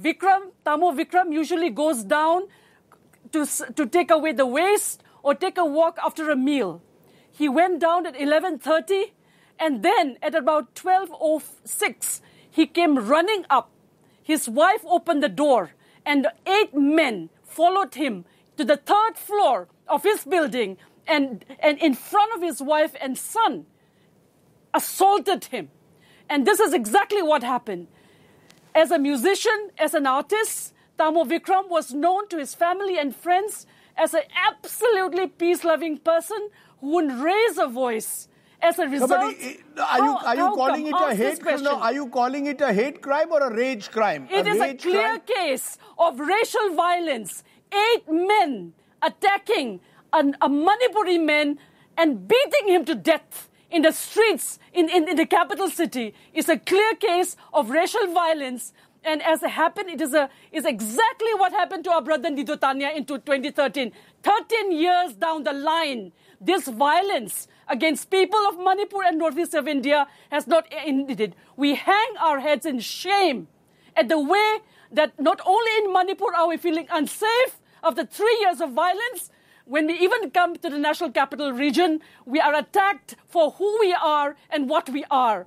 Tamo Vikram usually goes down to take away the waste or take a walk after a meal. He went down at 11:30, and then at about 12:06, he came running up. His wife opened the door, and 8 men followed him to the 3rd floor of his building, and in front of his wife and son, assaulted him. And this is exactly what happened. As a musician, as an artist, Tamo Vikram was known to his family and friends as an absolutely peace-loving person who wouldn't raise a voice. As a result, are you calling it a hate crime? No, are you calling it a hate crime or a rage crime? It is a clear case of racial violence. 8 men attacking a Manipuri man and beating him to death in the streets in the capital city is a clear case of racial violence. And as it happened, it is exactly what happened to our brother Nido Tanya in 2013. 13 years down the line, this violence against people of Manipur and northeast of India has not ended. We hang our heads in shame at the way that not only in Manipur are we feeling unsafe after 3 years of violence, when we even come to the national capital region, we are attacked for who we are and what we are.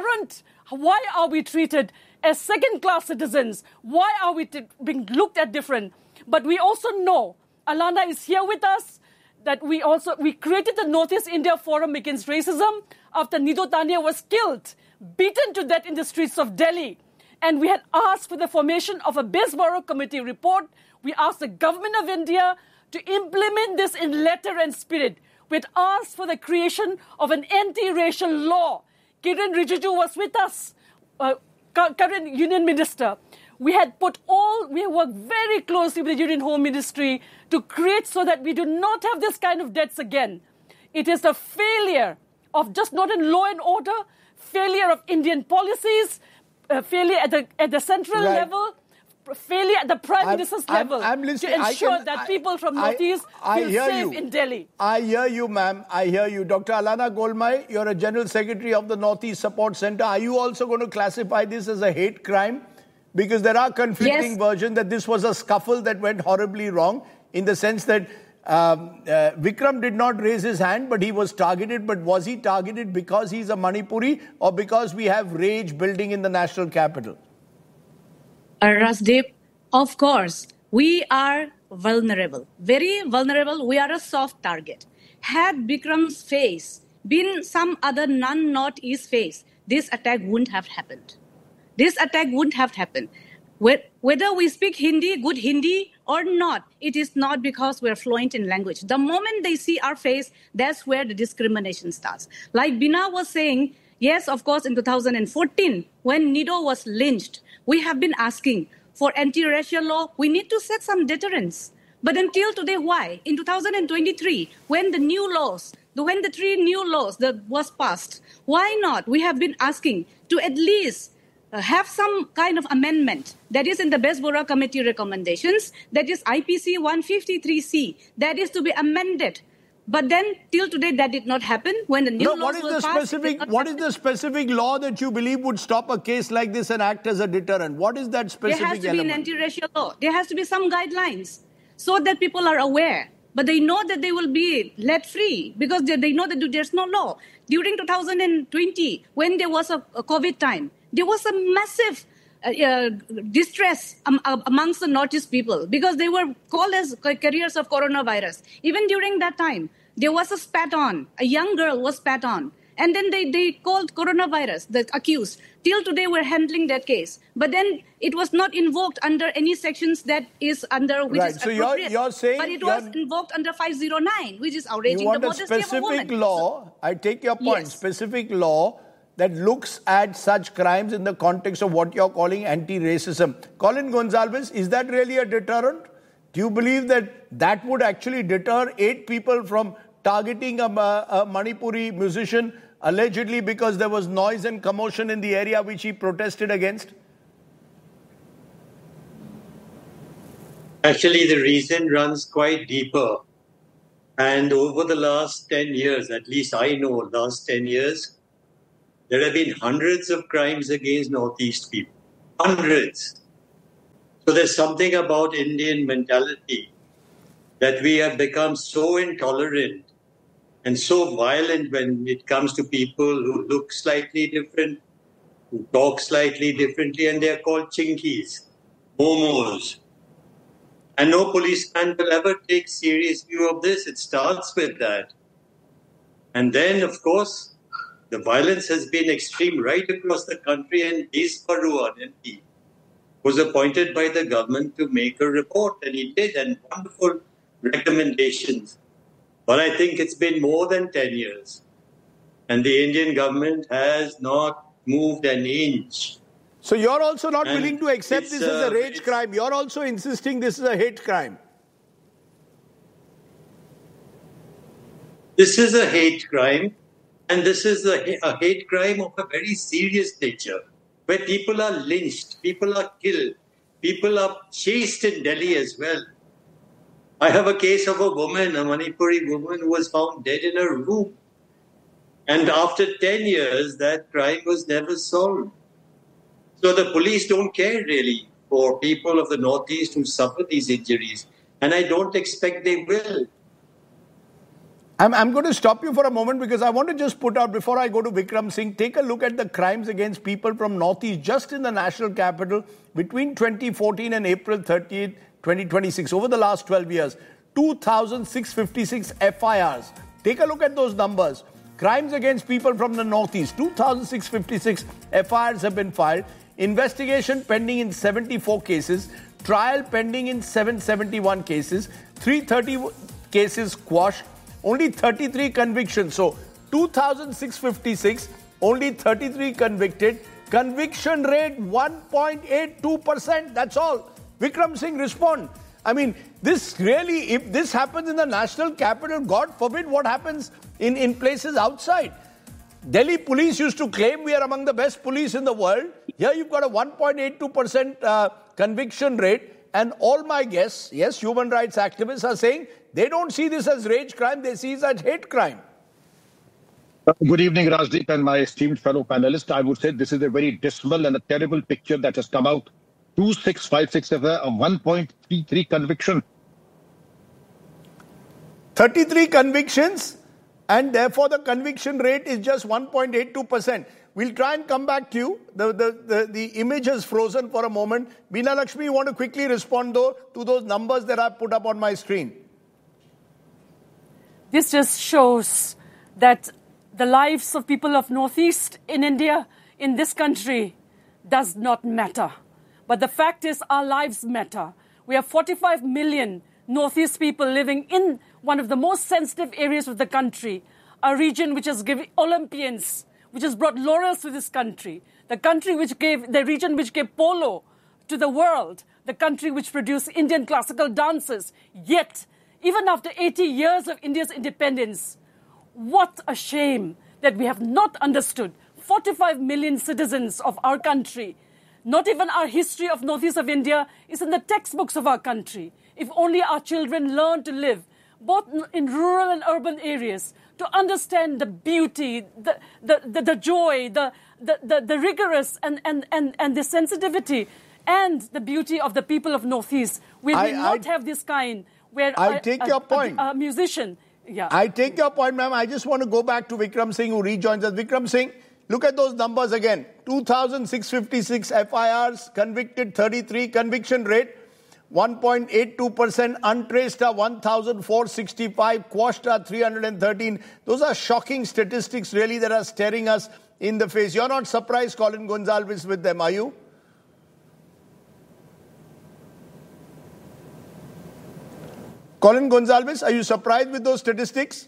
Why are we treated as second-class citizens? Why are we being looked at different? But we also know, Alana is here with us, that we created the Northeast India Forum Against Racism after Nido Tanya was killed, beaten to death in the streets of Delhi. And we had asked for the formation of a Bisborough Committee report. We asked the government of India to implement this in letter and spirit. We had asked for the creation of an anti-racial law. Kiren Rijiju was with us, current Union Minister. We worked very closely with the Union Home Ministry to create so that we do not have this kind of deaths again. It is a failure of just not in law and order, failure of Indian policies, failure at the central level, failure at the Prime Minister's level to ensure that people from Northeast feel safe in Delhi. I hear you, ma'am. I hear you. Dr. Alana Golmai, you're a General Secretary of the Northeast Support Center. Are you also going to classify this as a hate crime? Because there are conflicting versions that this was a scuffle that went horribly wrong in the sense that Vikram did not raise his hand, but he was targeted. But was he targeted because he's a Manipuri or because we have rage building in the national capital? Rasdeep, of course, we are vulnerable, very vulnerable. We are a soft target. Had Bikram's face been some other non-Northeast face, this attack wouldn't have happened. This attack wouldn't have happened. Whether we speak Hindi, good Hindi or not, it is not because we're fluent in language. The moment they see our face, that's where the discrimination starts. Like Bina was saying, yes, of course, in 2014, when Nido was lynched, we have been asking for anti-racial law. We need to set some deterrence. But until today, why? In 2023, when the 3 new laws that was passed, why not? We have been asking to at least have some kind of amendment that is in the Bisborough Committee recommendations, that is IPC 153C, that is to be amended. But then, till today, that did not happen. When the new laws were passed... What is the specific law that you believe would stop a case like this and act as a deterrent? What is that specific element? There has to be an anti-racial law. There has to be some guidelines so that people are aware. But they know that they will be let free because they know that there's no law. During 2020, when there was a COVID time, there was a massive distress amongst the Northeast people because they were called as carriers of coronavirus. Even during that time, there was a spat on. A young girl was spat on. And then they called coronavirus, the accused. Till today, we're handling that case. But then it was not invoked under any sections that is under, which is appropriate. You're saying... But it was invoked under 509, which is outraging the modesty of a woman. You want a specific law, I take your point, specific law that looks at such crimes in the context of what you're calling anti-racism. Colin Gonsalves, is that really a deterrent? Do you believe that would actually deter 8 people from targeting a Manipuri musician allegedly because there was noise and commotion in the area which he protested against? Actually, the reason runs quite deeper. And over the last 10 years, at least I know last 10 years, there have been hundreds of crimes against Northeast people. Hundreds. So there's something about Indian mentality that we have become so intolerant and so violent when it comes to people who look slightly different, who talk slightly differently, and they're called chinkies, momos. And no policeman will ever take serious view of this. It starts with that. And then, of course, the violence has been extreme right across the country, and Des Barua, MP, was appointed by the government to make a report, and he did, and wonderful recommendations. But I think it's been more than 10 years, and the Indian government has not moved an inch. So you're also not willing to accept this as a rage crime. You're also insisting this is a hate crime. This is a hate crime, and this is a hate crime of a very serious nature, where people are lynched, people are killed, people are chased in Delhi as well. I have a case of a woman, a Manipuri woman, who was found dead in her room. And after 10 years, that crime was never solved. So the police don't care really for people of the Northeast who suffer these injuries. And I don't expect they will. I'm going to stop you for a moment because I want to just put out, before I go to Vikram Singh, take a look at the crimes against people from Northeast just in the national capital between 2014 and April 30th, 2026. Over the last 12 years, 2,656 FIRs. Take a look at those numbers. Crimes against people from the Northeast, 2,656 FIRs have been filed. Investigation pending in 74 cases. Trial pending in 771 cases. 330 cases quashed. Only 33 convictions. So 2,656, only 33 convicted. Conviction rate 1.82%. That's all. Vikram Singh, respond. I mean, this really, if this happens in the national capital, God forbid what happens in places outside. Delhi police used to claim we are among the best police in the world. Here you've got a 1.82% conviction rate. And all my guests, yes, human rights activists are saying they don't see this as rage crime, they see it as hate crime. Good evening, Rajdeep and my esteemed fellow panelists. I would say this is a very dismal and a terrible picture that has come out. 2,656 of a 1.33 conviction. 33 convictions, and therefore the conviction rate is just 1.82%. We'll try and come back to you. The image has frozen for a moment. Beena Lakshmi, you want to quickly respond though to those numbers that I've put up on my screen? This just shows that the lives of people of Northeast in India, in this country, does not matter. But the fact is our lives matter. We have 45 million Northeast people living in one of the most sensitive areas of the country, a region which has given Olympians, which has brought laurels to this country, the region which gave polo to the world, the country which produced Indian classical dances. Yet, even after 80 years of India's independence, what a shame that we have not understood 45 million citizens of our country. Not even our history of Northeast of India is in the textbooks of our country. If only our children learn to live, both in rural and urban areas, to understand the beauty, the joy, the rigorous and the sensitivity and the beauty of the people of Northeast. We will not have this kind where I take your point. A musician. Yeah. I take your point, ma'am. I just want to go back to Vikram Singh, who rejoins us. Vikram Singh, look at those numbers again. 2,656 FIRs, convicted 33, conviction rate 1.82%, untraced are 1,465, quashed are 313. Those are shocking statistics, really, that are staring us in the face. You're not surprised, Colin Gonsalves, with them, are you? Colin Gonsalves, are you surprised with those statistics?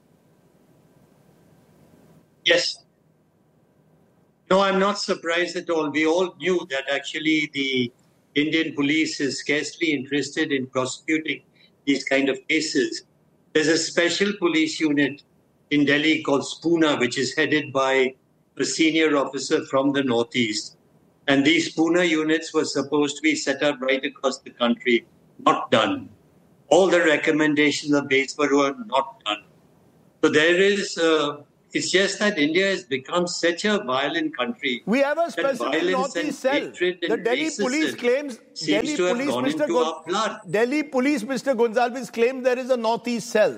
Yes. No, I'm not surprised at all. We all knew that actually the Indian police is scarcely interested in prosecuting these kind of cases. There's a special police unit in Delhi called Spooner, which is headed by a senior officer from the Northeast. And these Spooner units were supposed to be set up right across the country. Not done. All the recommendations of Des Barua are not done. So there is It's just that India has become such a violent country. We have a specific Northeast cell. The Delhi police claims, seems to have gone into our blood. Delhi police, Mr. Gonsalves, claims there is a Northeast cell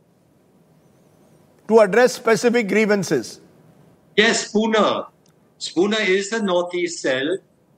to address specific grievances. Yes, Spooner. Spooner is the Northeast cell.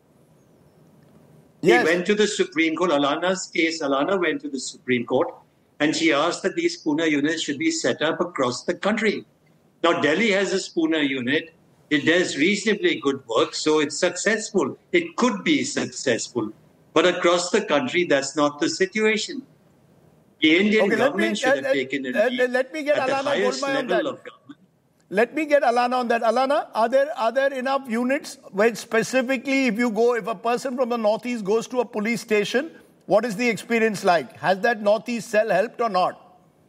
Yes. He went to the Supreme Court. Alana's case, Alana went to the Supreme Court and she asked that these Spooner units should be set up across the country. Now, Delhi has a Spooner unit. It does reasonably good work, so it's successful. It could be successful. But across the country, that's not the situation. The Indian government should have taken a lead let me get at Alana the highest Golmai on level that. of government. Let me get Alana on that. Alana, are there enough units where specifically if a person from the Northeast goes to a police station, what is the experience like? Has that Northeast cell helped or not?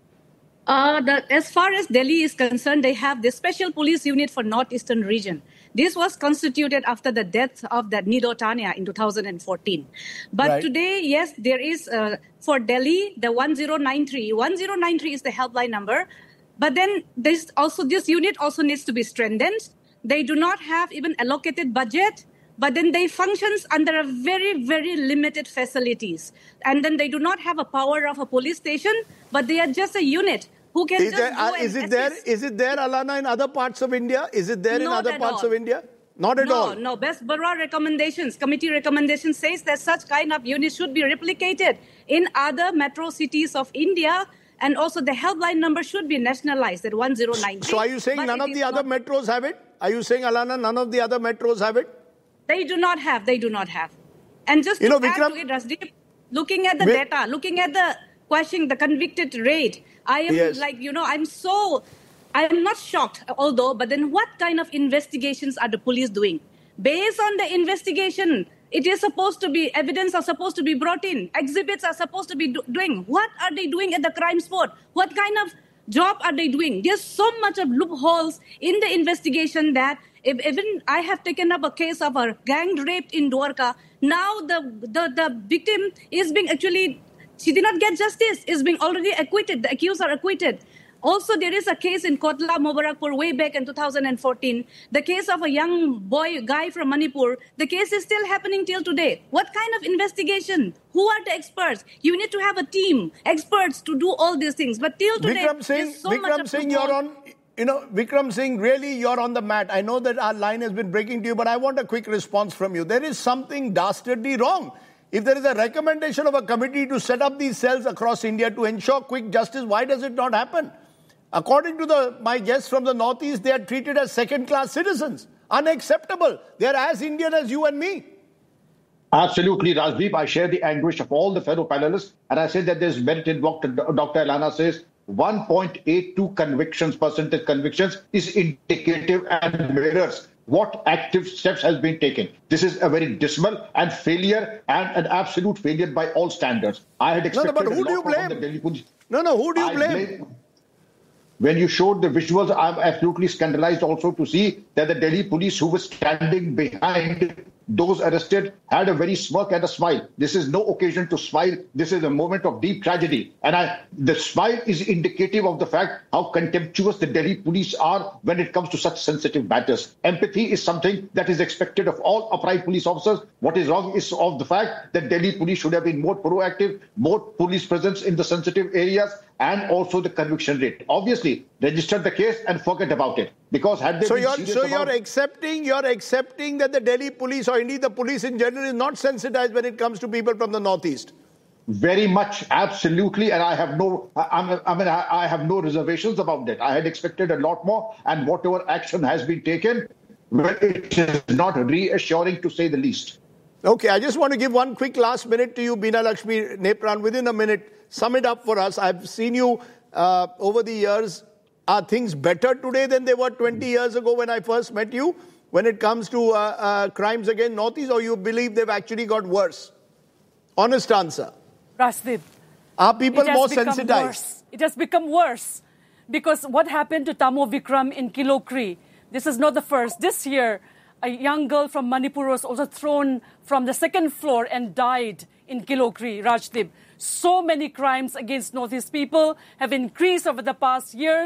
As far as Delhi is concerned, they have this special police unit for Northeastern region. This was constituted after the death of that Nido Tania in 2014. But today, yes, there is, for Delhi, the 1093. 1093 is the helpline number. But then this unit also needs to be strengthened. They do not have even allocated budget. But then they functions under a very, very limited facilities. And then they do not have a power of a police station, but they are just a unit who can Is it there, Alana, in other parts of India? Is it there in other parts of India? Not at all. No. Best Burra recommendations, committee recommendation says that such kind of units should be replicated in other metro cities of India. And also the helpline number should be nationalized at 1093. So are you saying none of the other metros have it? Are you saying, Alana, none of the other metros have it? They do not have. And just to add to it, Rasdeep, looking at the data, looking at the question, the convicted rate, I am I'm not shocked, but then what kind of investigations are the police doing? Based on the investigation, evidence are supposed to be brought in, exhibits are supposed to be doing. What are they doing at the crime spot? What kind of job are they doing? There's so much of loopholes in the investigation that even I have taken up a case of a gang rape in Dwarka. Now the victim is being she did not get justice, is being already acquitted. The accused are acquitted. Also, there is a case in Kotla, Mubarakpur, way back in 2014. The case of a young guy from Manipur. The case is still happening till today. What kind of investigation? Who are the experts? You need to have a team, experts to do all these things. But till today, Vikram Singh, you're on. Vikram Singh, really, you're on the mat. I know that our line has been breaking to you, but I want a quick response from you. There is something dastardly wrong. If there is a recommendation of a committee to set up these cells across India to ensure quick justice, why does it not happen? According to my guests from the Northeast, they are treated as second-class citizens. Unacceptable. They are as Indian as you and me. Absolutely, Rajdeep. I share the anguish of all the fellow panelists. And I say that there's merit in what Dr. Alana says. 1.82 percentage convictions is indicative and mirrors what active steps has been taken. This is a very dismal and failure and an absolute failure by all standards. I had expected but who do you blame? Who do you blame? When you showed the visuals, I'm absolutely scandalized also to see that the Delhi police who was standing behind those arrested had a very smirk and a smile. This is no occasion to smile. This is a moment of deep tragedy. And the smile is indicative of the fact how contemptuous the Delhi police are when it comes to such sensitive matters. Empathy is something that is expected of all upright police officers. What is wrong is of the fact that Delhi police should have been more proactive, more police presence in the sensitive areas, and also the conviction rate. Obviously, register the case and forget about it. Because had they you're accepting that the Delhi police or indeed the police in general is not sensitized when it comes to people from the Northeast? Very much, absolutely, and I have no reservations about that. I had expected a lot more, and whatever action has been taken, well, it is not reassuring to say the least. Okay, I just want to give one quick last minute to you, Beena Lakshmi Nepran. Within a minute, sum it up for us. I've seen you over the years. Are things better today than they were 20 years ago when I first met you, when it comes to crimes against Northeast, or you believe they've actually got worse? Honest answer. Rasdeep. Are people more sensitized? It has become worse. Because what happened to Tamo Vikram in Kilokri, this is not the first. This year, a young girl from Manipur was also thrown from the second floor and died in Kilokri, Rajdeep. So many crimes against Northeast people have increased over the past years.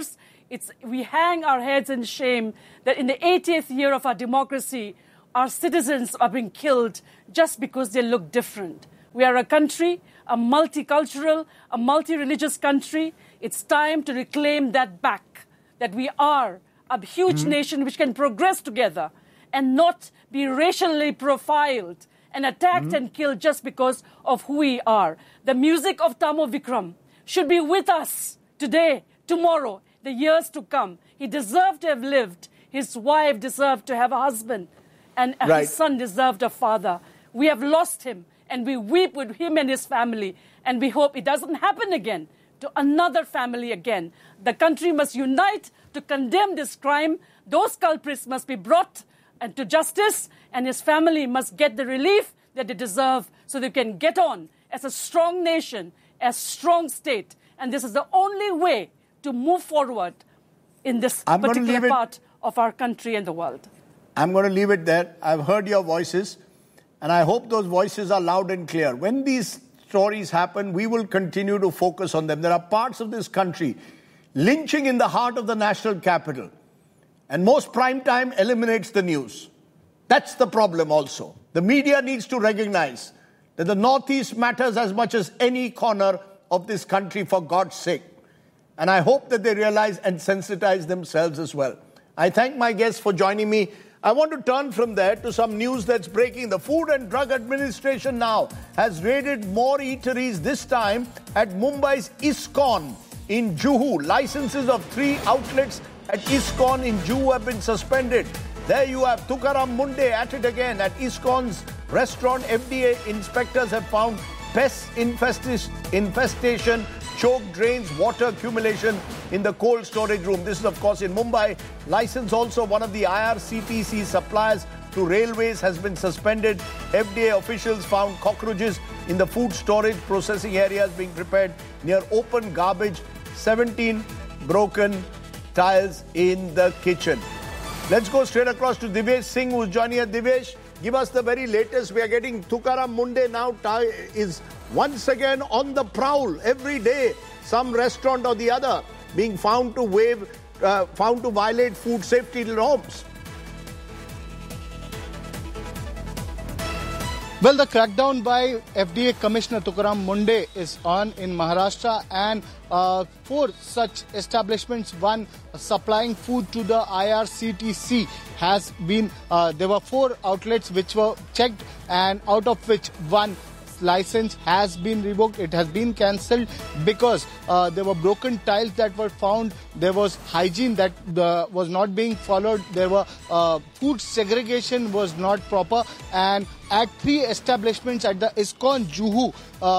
We hang our heads in shame that in the 80th year of our democracy, our citizens are being killed just because they look different. We are a country, a multicultural, a multi-religious country. It's time to reclaim that back, that we are a huge nation which can progress together and not be racially profiled and attacked and killed just because of who we are. The music of Tamo Vikram should be with us today, tomorrow, the years to come. He deserved to have lived. His wife deserved to have a husband. And his son deserved a father. We have lost him, and we weep with him and his family. And we hope it doesn't happen again to another family again. The country must unite to condemn this crime. Those culprits must be brought to justice, and his family must get the relief that they deserve so they can get on as a strong nation, as a strong state. And this is the only way to move forward in this particular part of our country and the world. I'm going to leave it there. I've heard your voices, and I hope those voices are loud and clear. When these stories happen, we will continue to focus on them. There are parts of this country, lynching in the heart of the national capital, and most prime time eliminates the news. That's the problem also. The media needs to recognize that the Northeast matters as much as any corner of this country, for God's sake. And I hope that they realize and sensitize themselves as well. I thank my guests for joining me. I want to turn from there to some news that's breaking. The Food and Drug Administration now has raided more eateries, this time at Mumbai's ISKCON in Juhu. Licenses of 3 outlets at ISKCON in Juhu have been suspended. There you have Tukaram Munde at it again. At ISKCON's restaurant, FDA inspectors have found pest infestation, choked drains, water accumulation in the cold storage room. This is, of course, in Mumbai. License also one of the IRCTC suppliers to railways has been suspended. FDA officials found cockroaches in the food storage processing areas being prepared near open garbage. 17 broken tiles in the kitchen. Let's go straight across to Divesh Singh, who's joining us. Divesh, give us the very latest. We are getting Tukaram Munde now is once again on the prowl. Every day, some restaurant or the other being found to violate food safety norms. Well, the crackdown by FDA Commissioner Tukaram Munde is on in Maharashtra, and 4 such establishments, one supplying food to the IRCTC, has been, there were 4 outlets which were checked, and out of which one license has been revoked. It has been cancelled because there were broken tiles that were found. There was hygiene that was not being followed. There were food segregation was not proper, and at 3 establishments at the ISKCON Juhu,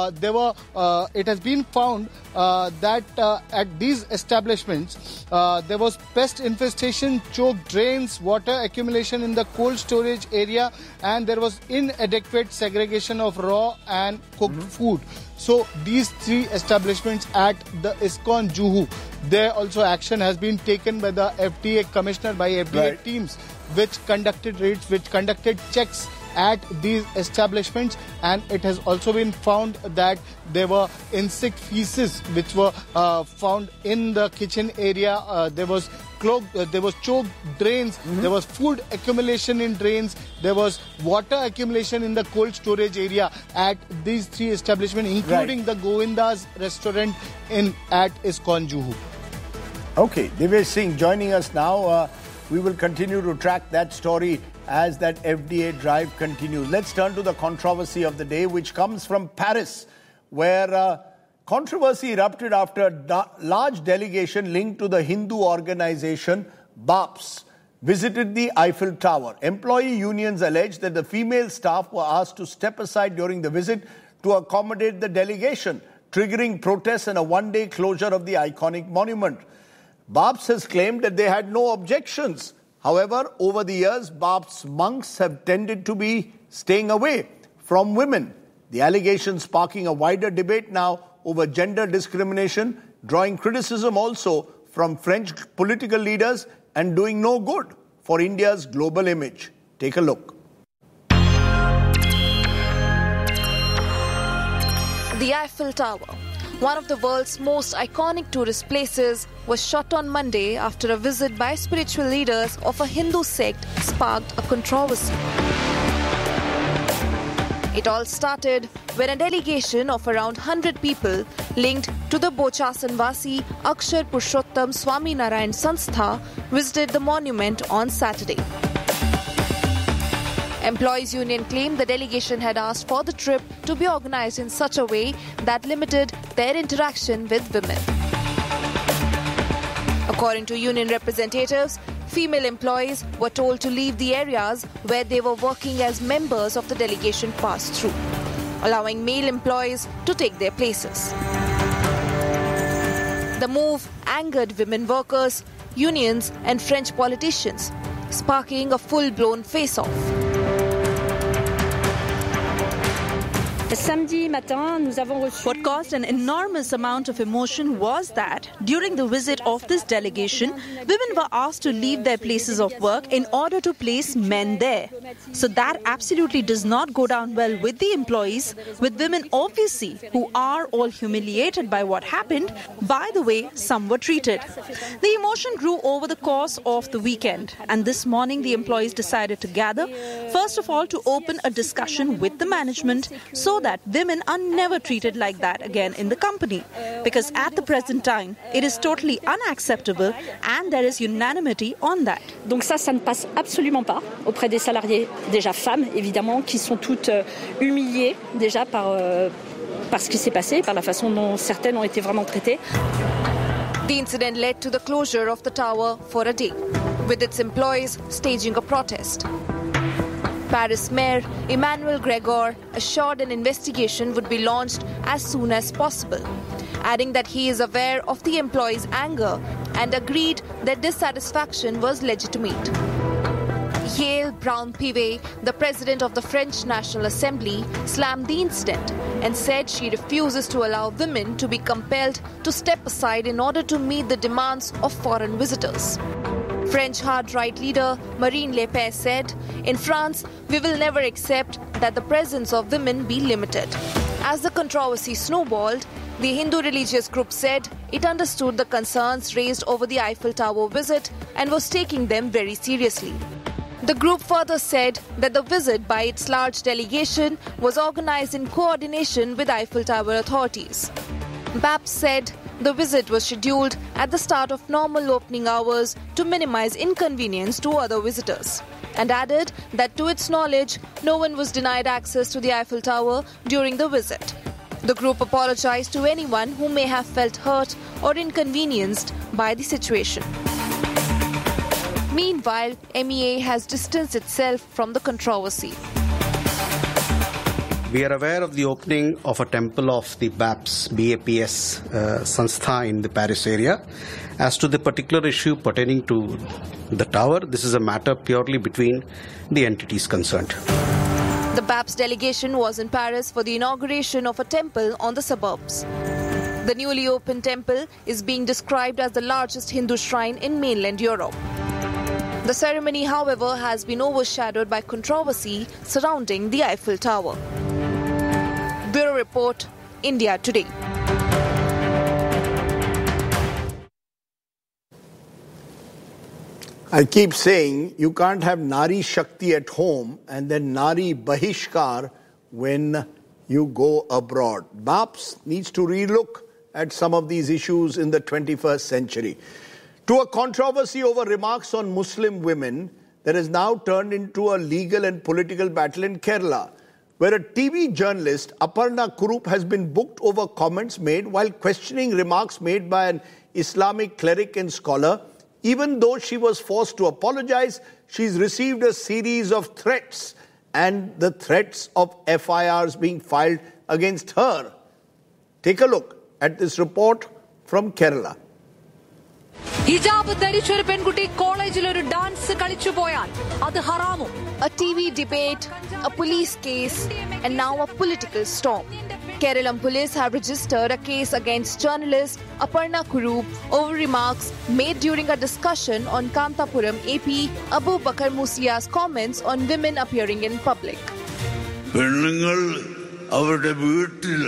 it has been found that at these establishments there was pest infestation, choked drains, water accumulation in the cold storage area, and there was inadequate segregation of raw and cooked food. So these 3 establishments at the ISKCON Juhu, there also action has been taken by the FDA commissioner, by FDA teams, which conducted raids, which conducted checks at these establishments, and it has also been found that there were insect feces which were found in the kitchen area. There was choked drains, there was food accumulation in drains, there was water accumulation in the cold storage area at these 3 establishments, including the Govinda's restaurant at ISKCON Juhu. Okay, Divesh Singh joining us now. We will continue to track that story as that FDA drive continues. Let's turn to the controversy of the day, which comes from Paris, where controversy erupted after a large delegation linked to the Hindu organization BAPS visited the Eiffel Tower. Employee unions allege that the female staff were asked to step aside during the visit to accommodate the delegation, triggering protests and a one-day closure of the iconic monument. BAPS has claimed that they had no objections. However, over the years, BAPS monks have tended to be staying away from women. The allegations sparking a wider debate now over gender discrimination, drawing criticism also from French political leaders and doing no good for India's global image. Take a look. The Eiffel Tower, one of the world's most iconic tourist places, was shot on Monday after a visit by spiritual leaders of a Hindu sect sparked a controversy. It all started when a delegation of around 100 people linked to the Bochasanvasi Akshar Purushottam Swaminarayan Sanstha visited the monument on Saturday. Employees' union claimed the delegation had asked for the trip to be organized in such a way that limited their interaction with women. According to union representatives, female employees were told to leave the areas where they were working as members of the delegation passed through, allowing male employees to take their places. The move angered women workers, unions, and French politicians, sparking a full-blown face-off. What caused an enormous amount of emotion was that during the visit of this delegation, women were asked to leave their places of work in order to place men there. So that absolutely does not go down well with the employees, with women obviously who are all humiliated by what happened, by the way some were treated. The emotion grew over the course of the weekend, and this morning the employees decided to gather, first of all to open a discussion with the management so that women are never treated like that again in the company. Because at the present time, it is totally unacceptable and there is unanimity on that. Donc ça ne passe absolument pas auprès des salariés, déjà femmes évidemment, qui sont toutes humiliées déjà par ce qui s'est passé, par la façon dont certaines ont été vraiment traitées. The incident led to the closure of the tower for a day, with its employees staging a protest. Paris Mayor Emmanuel Gregor assured an investigation would be launched as soon as possible, adding that he is aware of the employees' anger and agreed that dissatisfaction was legitimate. Yael Braun-Pivet, the president of the French National Assembly, slammed the incident and said she refuses to allow women to be compelled to step aside in order to meet the demands of foreign visitors. French hard-right leader Marine Le Pen said, "In France, we will never accept that the presence of women be limited." As the controversy snowballed, the Hindu religious group said it understood the concerns raised over the Eiffel Tower visit and was taking them very seriously. The group further said that the visit by its large delegation was organized in coordination with Eiffel Tower authorities. BAP said the visit was scheduled at the start of normal opening hours to minimize inconvenience to other visitors, and added that to its knowledge, no one was denied access to the Eiffel Tower during the visit. The group apologized to anyone who may have felt hurt or inconvenienced by the situation. Meanwhile, MEA has distanced itself from the controversy. We are aware of the opening of a temple of the BAPS Sanstha in the Paris area. As to the particular issue pertaining to the tower, this is a matter purely between the entities concerned. The BAPS delegation was in Paris for the inauguration of a temple on the suburbs. The newly opened temple is being described as the largest Hindu shrine in mainland Europe. The ceremony, however, has been overshadowed by controversy surrounding the Eiffel Tower. Bureau Report, India Today. I keep saying you can't have Nari Shakti at home and then Nari Bahishkar when you go abroad. BAPS needs to relook at some of these issues in the 21st century. To a controversy over remarks on Muslim women that has now turned into a legal and political battle in Kerala, where a TV journalist, Aparna Kurup, has been booked over comments made while questioning remarks made by an Islamic cleric and scholar. Even though she was forced to apologize, she's received a series of threats and the threats of FIRs being filed against her. Take a look at this report from Kerala. ഹിജാബ് ധരിച്ചൊരു പെൺകുട്ടി കോളേജിൽ ഒരു dance കളിച്ചു പോയാൽ അത് ഹറാമോ? A TV debate, a police case, and now a political storm. Kerala police have registered a case against journalist Aparna Kurup over remarks made during a discussion on Kantapuram AP Abu Bakar Muslia's comments on women appearing in public. പെണ്ണുങ്ങൾ അവരുടെ വീട്ടിൽ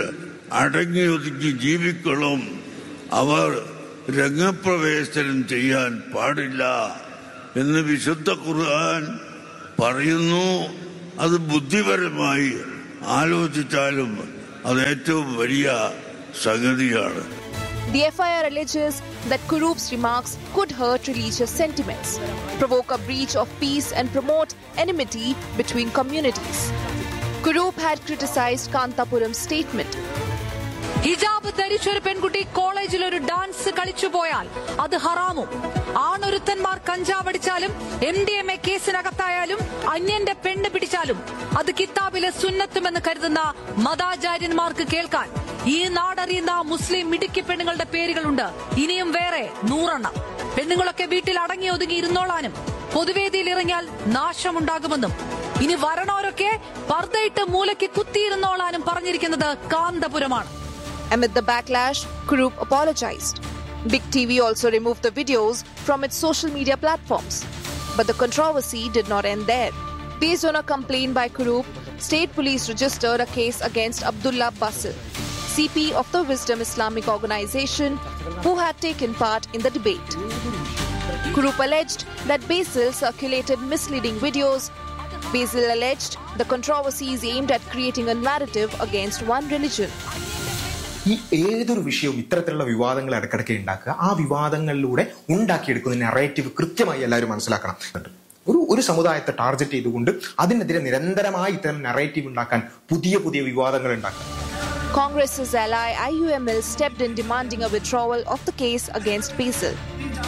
അടങ്ങി ഒതുക്കി ജീവിക്കണം, അവർ രംഗപ്രവേശനം ചെയ്യാൻ പാടില്ല എന്ന് വിശുദ്ധ ഖുർആൻ പറയുന്നു. അത് ബുദ്ധിപരമായി ആലോചിച്ചാലും അത് ഏറ്റവും വലിയ സംഗതിയാണ്. The FIR alleges that Kurup's remarks could hurt religious sentiments, provoke a breach of peace and promote enmity between communities. Kurup had criticized Kantapuram's statement. ഹിജാബ് ധരിച്ചൊരു പെൺകുട്ടി കോളേജിൽ ഒരു ഡാൻസ് കളിച്ചു പോയാൽ അത് ഹറാമും. ആണൊരുത്തന്മാർ കഞ്ചാവടിച്ചാലും MDMA കേസിനകത്തായാലും അന്യന്റെ പെണ്ണ് പിടിച്ചാലും അത് കിതാബിലെ സുന്നത്തുമെന്ന് കരുതുന്ന മതാചാര്യന്മാർക്ക് കേൾക്കാൻ ഈ നാടറിയുന്ന മുസ്ലിം മിടുക്കി പെണ്ണുങ്ങളുടെ പേരുകളുണ്ട്. ഇനിയും വേറെ 100 പെണ്ണുങ്ങളൊക്കെ വീട്ടിൽ അടങ്ങി ഒതുങ്ങി ഇരുന്നോളാനും പൊതുവേദിയിൽ ഇറങ്ങിയാൽ നാശമുണ്ടാകുമെന്നും ഇനി വരണോരൊക്കെ പർദ്ദയിട്ട് മൂലയ്ക്ക് കുത്തിയിരുന്നോളാനും പറഞ്ഞിരിക്കുന്നത് കാന്തപുരമാണ്. Amid the backlash, Kurup apologized. Big TV also removed the videos from its social media platforms. But the controversy did not end there. Based on a complaint by Kurup, State Police registered a case against Abdullah Basil, CP of the Wisdom Islamic Organization, who had taken part in the debate. Kurup alleged that Basil circulated misleading videos. Basil alleged the controversy is aimed at creating a narrative against one religion. ഈ ഏതൊരു വിഷയവും ഇത്തരത്തിലുള്ള വിവാദങ്ങൾ ഇടയ്ക്കിടയ്ക്ക് ഉണ്ടാക്കുക, ആ വിവാദങ്ങളിലൂടെ ഉണ്ടാക്കിയെടുക്കുന്ന narrative കൃത്യമായി എല്ലാവരും മനസ്സിലാക്കണം. ഒരു സമുദായത്തെ ടാർഗറ്റ് ചെയ്തുകൊണ്ട് അതിനെതിരെ നിരന്തരമായി ഇത്തരം നറേറ്റീവ് ഉണ്ടാക്കാൻ പുതിയ പുതിയ വിവാദങ്ങൾ ഉണ്ടാക്കുക. Congress's ally IUML stepped in demanding a withdrawal of the case against Basil.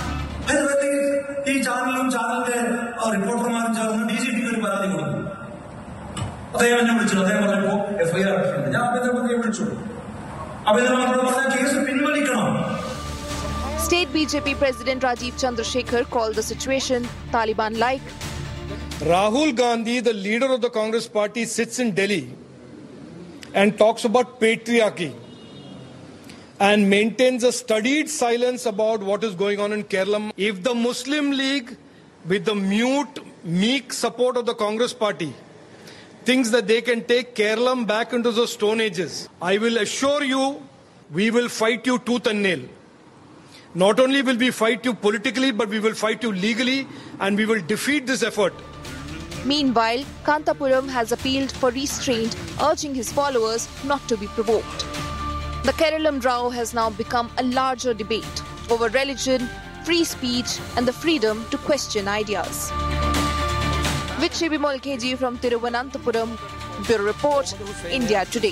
State BJP President Rajiv Chandrasekhar called the situation Taliban-like. Rahul Gandhi, the leader of the Congress party, sits in Delhi and talks about patriarchy and maintains a studied silence about what is going on in Kerala. If the Muslim League, with the mute, meek support of the Congress party, thinks that they can take Kerala back into the Stone Ages, I will assure you, we will fight you tooth and nail. Not only will we fight you politically, but we will fight you legally, and we will defeat this effort. Meanwhile, Kantapuram has appealed for restraint, urging his followers not to be provoked. The Keralam row has now become a larger debate over religion, free speech, and the freedom to question ideas. With Shibimol KG from Thiruvananthapuram, Bureau Report, India Today.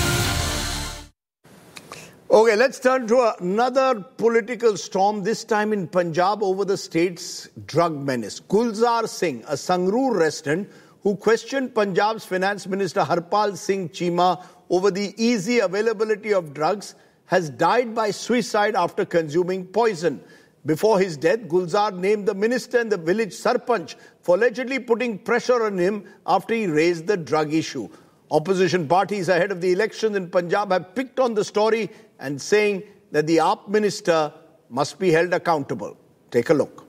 Okay, let's turn to another political storm, this time in Punjab over the state's drug menace. Gulzar Singh, a Sangrur resident who questioned Punjab's Finance Minister Harpal Singh Cheema over the easy availability of drugs, has died by suicide after consuming poison. Before his death, Gulzar named the minister and the village sarpanch for allegedly putting pressure on him after he raised the drug issue. Opposition parties ahead of the elections in Punjab have picked on the story and saying that the AAP minister must be held accountable. Take a look.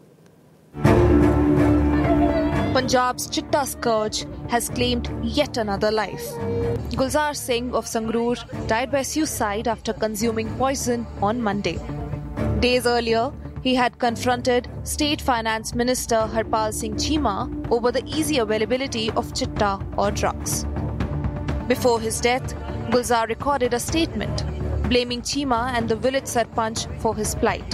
Punjab's Chitta scourge has claimed yet another life. Gulzar Singh of Sangrur died by suicide after consuming poison on Monday. Days earlier, he had confronted State Finance Minister Harpal Singh Cheema over the easy availability of chitta or drugs. Before his death, Gulzar recorded a statement blaming Cheema and the village sarpanch for his plight.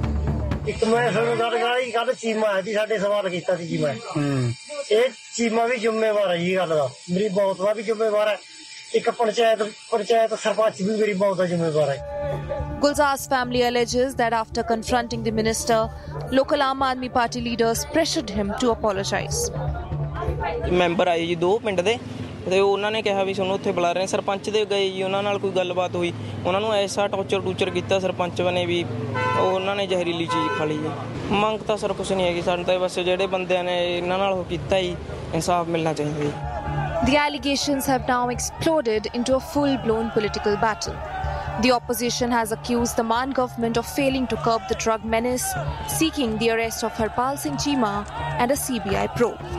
Gulzar's family alleges that after confronting the minister, local Aam Aadmi Party leaders pressured him to apologize. Member ਆਏ ਜੀ 2 ਪਿੰਡ ਦੇ ਤੇ ਉਹਨਾਂ ਨੇ ਕਿਹਾ ਵੀ ਸਾਨੂੰ ਉੱਥੇ ਬੁਲਾ ਰਹੇ ਸਰਪੰਚ ਦੇ ਗਏ ਜੀ ਉਹਨਾਂ ਨਾਲ ਕੋਈ ਗੱਲਬਾਤ ਹੋਈ ਉਹਨਾਂ ਨੂੰ ਐਸਾ ਟੌਰਚਰ ਕੀਤਾ ਸਰਪੰਚ ਨੇ ਵੀ ਉਹਨਾਂ ਨੇ ਜ਼ਹਿਰੀਲੀ ਚੀਜ਼ ਖਾ ਲਈ ਜੀ ਮੰਗ ਤਾਂ ਸਰ ਕੁਛ ਨਹੀਂ ਹੈਗੀ ਸਾਨੂੰ ਤਾਂ ਬਸ ਜਿਹੜੇ ਬੰਦਿਆਂ ਨੇ ਇਹਨਾਂ ਨਾਲ ਉਹ ਕੀਤਾ ਜੀ ਇਨਸਾਫ ਮਿਲਣਾ ਚਾਹੀਦਾ ਜੀ The allegations have now exploded into a full-blown political battle. The opposition has accused the Maan government of failing to curb the drug menace, seeking the arrest of Harpal Singh Cheema and a CBI probe.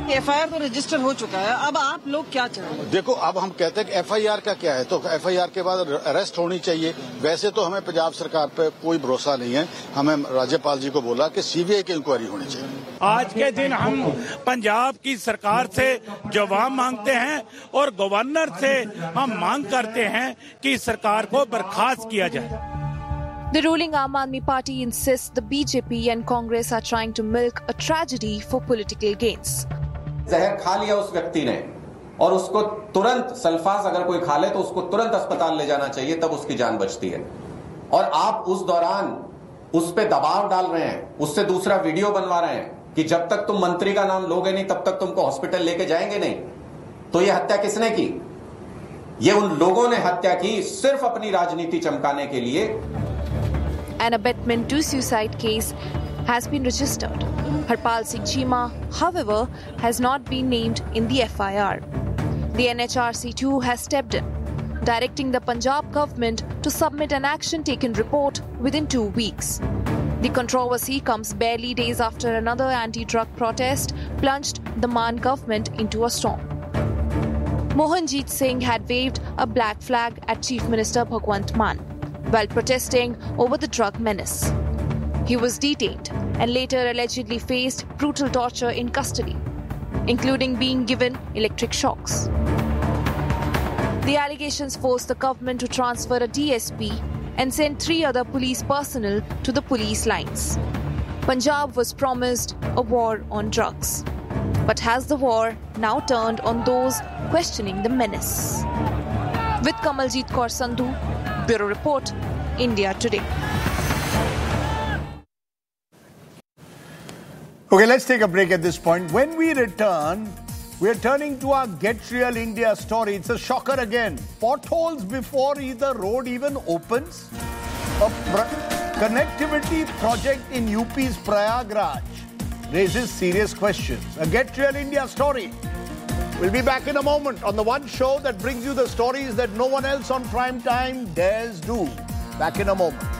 कि FIR तो register हो चुका है, अब आप लोग क्या चाहेंगे? देखो, अब हम कहते हैं कि एफआईआर का क्या है, तो एफआईआर के बाद अरेस्ट होनी चाहिए। वैसे तो हमें पंजाब सरकार पे कोई भरोसा नहीं है। हमें राज्यपाल जी को बोला कि सीबीआई की इंक्वायरी होनी चाहिए। आज के दिन हम पंजाब की सरकार से जवाब मांगते हैं और गवर्नर से हम मांग करते हैं कि सरकार को बर्खास्त किया जाए। The ruling Aam Aadmi Party insists the BJP and Congress are trying to milk a tragedy for political gains. जहर खा लिया उस व्यक्ति ने और उसको तुरंत सल्फास अगर कोई खा ले तो उसको तुरंत अस्पताल ले जाना चाहिए, तब उसकी जान बचती है। और आप उस दौरान उस पे दबाव डाल रहे हैं, उससे दूसरा वीडियो बनवा रहे हैं कि जब तक तुम मंत्री का नाम लोगे नहीं तब तक तुमको हॉस्पिटल लेके जाएंगे नहीं। तो ये हत्या किसने की? ये उन लोगों ने हत्या की सिर्फ अपनी राजनीति चमकाने के लिए। An abetment to suicide case has been registered. Harpal Singh Cheema, however, has not been named in the FIR. The NHRC too has stepped in, directing the Punjab government to submit an action taken report within 2 weeks. The controversy comes barely days after another anti-drug protest plunged the Maan government into a storm. Mohanjit Singh had waved a black flag at Chief Minister Bhagwant Mann while protesting over the drug menace. He was detained and later allegedly faced brutal torture in custody, including being given electric shocks. The allegations forced the government to transfer a DSP and send 3 other police personnel to the police lines. Punjab was promised a war on drugs. But has the war now turned on those questioning the menace? With Kamaljeet Kaur Sandhu, Bureau Report, India Today. Okay, let's take a break at this point. When we return, we're turning to our Get Real India story. It's a shocker again. Potholes before either road even opens. A connectivity project in UP's Prayagraj raises serious questions. A Get Real India story. We'll be back in a moment on the one show that brings you the stories that no one else on prime time dares do. Back in a moment.